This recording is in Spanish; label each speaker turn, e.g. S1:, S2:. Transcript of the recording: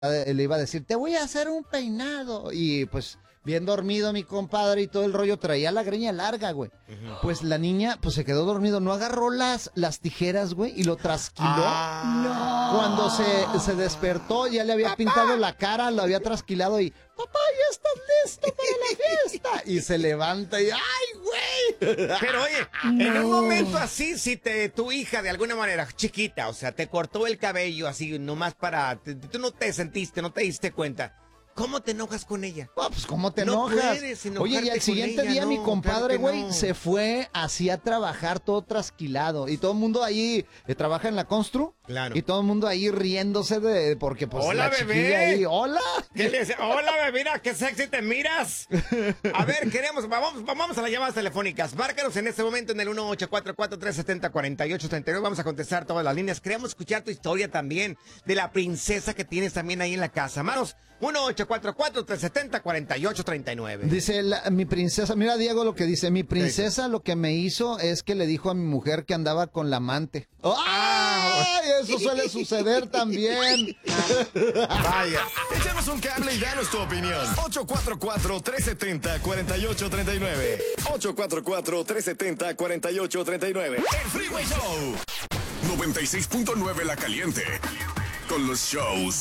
S1: le iba a decir, te voy a hacer un peinado. Y pues bien dormido mi compadre y todo el rollo, traía la greña larga, güey. Pues la niña pues se quedó dormido, no agarró las tijeras, güey, y lo trasquiló.
S2: No.
S1: Cuando se despertó, ya le había pintado la cara, lo había trasquilado y, papá, ya estás listo para la fiesta. Y se levanta y, ¡ay, güey!
S2: Pero oye, en un momento así, si tu hija de alguna manera chiquita, o sea, te cortó el cabello así nomás tú no te sentiste, no te diste cuenta. ¿Cómo te enojas con ella?
S1: Pues ¿cómo te
S2: No
S1: enojas?
S2: puedes enojarte
S1: Oye, y al
S2: con
S1: siguiente
S2: ella,
S1: día
S2: no,
S1: mi compadre,
S2: claro que
S1: güey,
S2: no.
S1: se fue así a trabajar todo trasquilado. Y todo el mundo ahí trabaja en la constru.
S2: Claro.
S1: Y todo el mundo ahí riéndose porque pues
S2: ¡Hola,
S1: la chiquilla
S2: bebé!
S1: ahí, ¡hola!
S2: ¿Qué le dice? Hola, bebé, mira, qué sexy te miras. A ver, vamos a las llamadas telefónicas. Márcanos en este momento en el 1844-370-4839. Vamos a contestar todas las líneas. Queremos escuchar tu historia también de la princesa que tienes también ahí en la casa. Manos, 1844-370-4839.
S1: Dice mi princesa, mira Diego lo que dice, mi princesa lo que me hizo es que le dijo a mi mujer que andaba con la amante. ¡Ay! Eso suele suceder también.
S2: Vaya.
S3: Échanos un cable y danos tu opinión. 844-370-4839. 844-370-4839. El Freeway Show. 96.9 La Caliente. Con los shows